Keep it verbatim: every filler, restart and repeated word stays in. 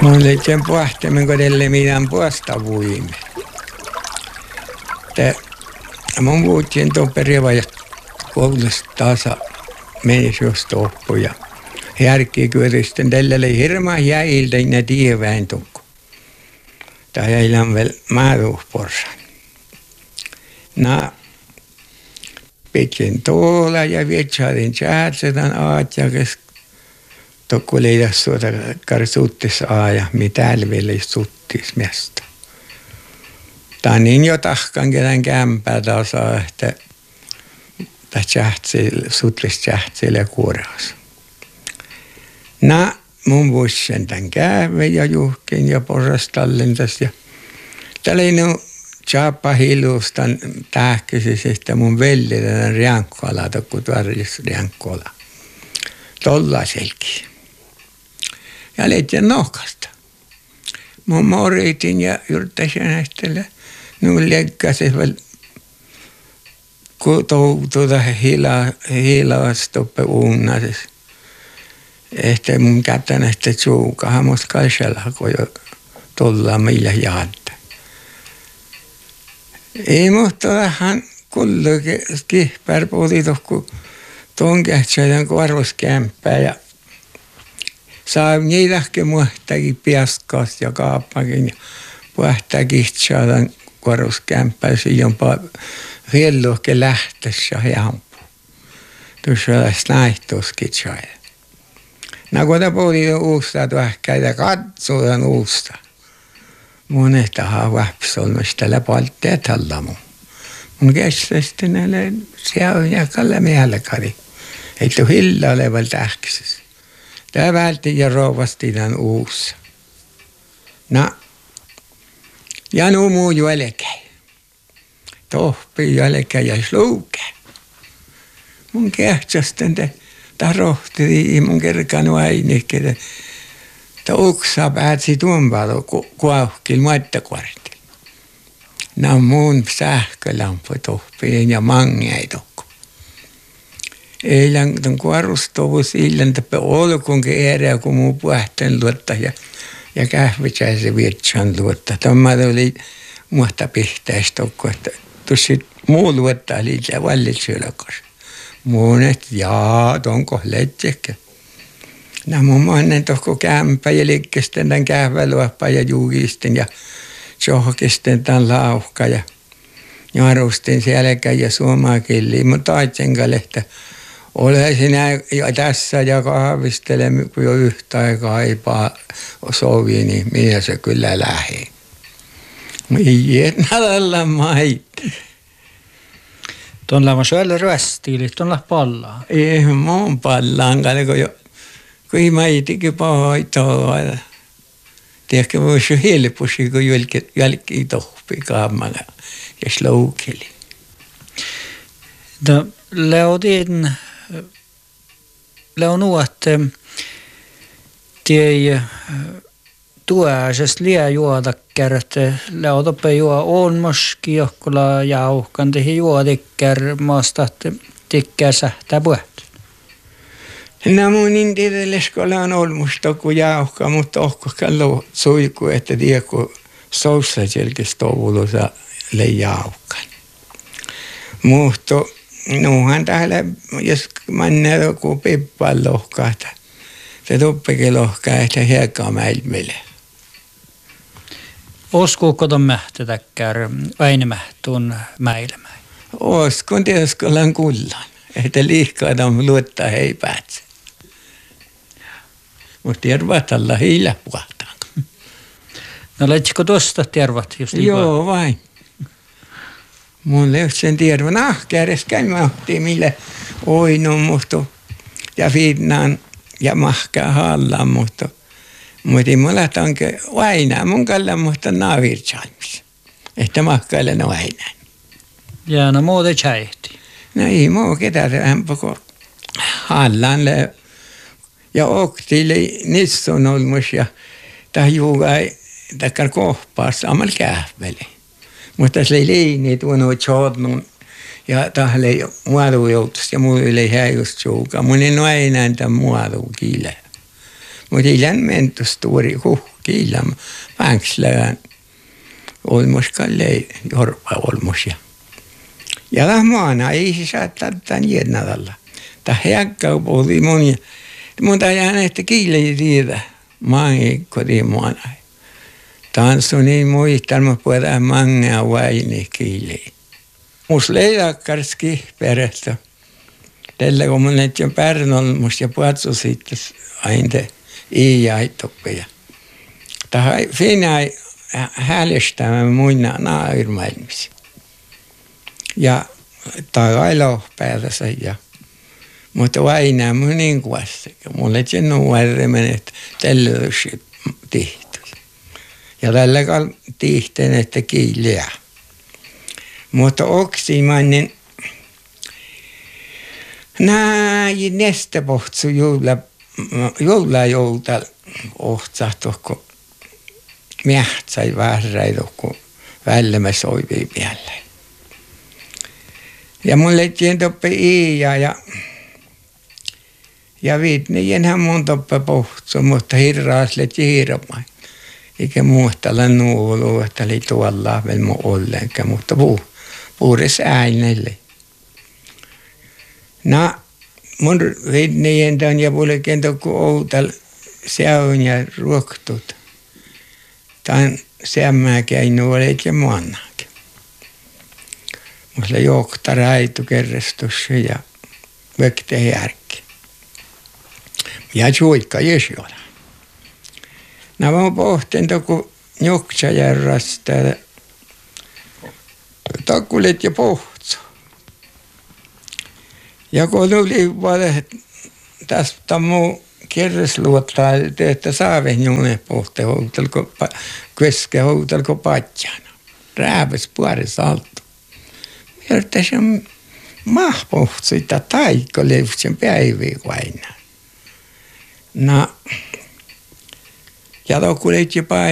Mun leitsen puhtimen kodelle mitään puosta vuimme. Te mun vuotien tuon periva koulusta taas meni just oppu ja järki kyöristen tällä oli hirma jäiltä ne tieväin tukku. Tää jäilän vielä maaruusporsan. Na pitkin tuolla ja vietsaadin tjäätsetän aat ja kes tokku leidas suota karsuuttis aaja, mitä vielä suttis miestä. Tää on niin jo tahkan ketään kämpää taas että tää tjähtsil, sutlis tjähtsille kuoraas. Na mun vuosien tän käve ja juhkin ja porrastallentas ja täällä ei nu Chapa hilustan tähkäisistä mun velli tämän riankkoala, tokku tuoris riankkoala. Tolla selki. Ja leitän nohkasta. Mun moritin ja yrittäisin näistellä. Nun leikkasin vielä tuota hila, hilastoppe uunnasis. Ehtä mun kättä näistä tsuukahan musta kaisella, kun jo tulla millä jaadta. Ei musta vähän kullukin kihpär puhuti tohku tuon kähtsääjän korvuskämppää ja saa niitäkin muhtakin piaskaas ja kaappakin ja puhtaa kihtsääjän korvuskämppää jopa hilluhkin lähtössä hempu. Tuossa olisi näihtuuskin tjääjä. No kun te puhuti uusta tuohkä ja katsotaan uusta. Monestahan väpsolmista läpaltteja tallamu. Mun kestästi näille sielujakalle mielekäri. Ei tuu hilla oleval tähkisys. Tää vältti ja rouvasti tämän uussa. No, ja nu muu jälkeen. Tohpi jälkeen ja sluukeen. Mun kehtsästen te, ta rohti mun kerkanu ainikkeet. Tämä uksa päätsi tuompalo kuauhkil muottakuortil. Nämä on mun sähkölampu tohpiin ja mangeai tokku. Eilen tämän kuorustovus illan tappe olkunkin erää, kun muu puhteen luotta ja, ja kähvitsäisen vietsän luotta. Tämä oli muhta pihteistä tokku, että tuossa muu luotta oli ja vallitsylökas. Monet jaa, tonko leitsekä. No mun mannen tohko kämpä ja liikkesten tämän kähväluoppa ja juukisten ja tjohkisten tämän lauhka ja jarustin sielläkään ja suomakilliin. Mutta aitsenkalle, että ole sinä ja tässä ja kahvistele, kun jo yhtä aikaa aipaa sovi, niin minä se kyllä lähi. Ei nädällä mait. Tuolla on syöllä röstiili, tuolla pallaa. Ei mun pallaan, kun jo kui maitikin pahoitaa. Tiedätkö, voisi helposti, kun jälkeen tohpi kaamalla ja sloukeli. No, leodin, leonuat, tiei tuäsest liä juoda kärte, leotoppe juo on moski, johkola jauhkan tehi juodikkär maasta tikkää sähtää puhet. No mun niin tietelleskolla on olmusta kuin jauhka, mutta ohkokaan suiku, että tiedä kun soussa selkeästi toulussa le jauhkan. Mutta nuuhan täällä, jos mennään joku pippaan lohkaata, se tuppikin lohkaa, että hiekkaa meille. Oskuuko ton mähtätäkkär väinemähtuun mäilemään? Oskun tietysti kullan, että liikaa on luottaa hei päätse. Mutta tervat alla hiilä puhtaan. No leitsiko tuosta tervat? Just niin joo, vain. Mun löysi sen tervan. Ah, käydessä käymään ohtiin mille oinun musta ja finnaan ja mahkaa hallaan musta. Mutta mulla tanke aina mun kalla musta naavirtsalmis. Että mahkaille no aina. Ja no muuta tjäihti. No ei muu ketään vähän poko hallaan le. Ja oktille nissun olmus ja tähän juugai takkar kohpaas samalla kähväli. Mutta se ei liini tuonut tjoodnun ja tähän ei muodu joutus ja muu ei häijust juuka. Mun ei ole enää tämän muodu kiile. Mutta ei län mentus tuori huhti. Kiillä vänkslään olmos kallei jorpa olmos ja. Ja lahmaana ei se saa tämän jednadalla. Tämä häkkää oli monia. Mutta jään että kiillä ei tiedä. Maan ei kotimaana. Tanssu niin muistan, mutta puhutaan mangea vaini kiille. Mus leidakarski perästä. Tällä kun mun et on pärnolmus ja puhatsu sitten aina ei aitoppeja. Tähän siinä häälestää muina nairmaailmissa. Ja tai ailo päätänsä ja mutta vainaa mun niin kuvassa. Mulle et sen nuoremmin, että tällä olisi tehty. Ja tällä kal tihteen, että kiiliä. Mutta oksimainen näin nästä pohtsu juhla juhla joulta ohtsahtohko mähtsäi vääräidokko vällemä soivii päälle. Ja mulle tien toppe iia ja ja viitniinhän mun toppe pohtsu, mutta hirraaslet hiiromai. Eikä muistella nuolu, että oli tuolla vielä mun ollenkaan, mutta puu, puures äänelle. No, mun viitniin ton ja pulkeen tokku outal seun ja ruoktut. Tämän seämmää käinu olet ja muannakin. Mulla johtaa raitu kerrastussa ja vökte järki. Ja suikka jesiola. No mä pohtin tokku Njuksajärrasta. Takkulit ja pohtso. Ja kun tuli vaan tästä muu kerrasluottaa, että saaveh juune pohti houtelko, keske houtelko patjana. Rääpäs puoris alta. Miertä se mahpohtsi, että taikko leivsen päiviä vainaa. No, ja tokkulit ja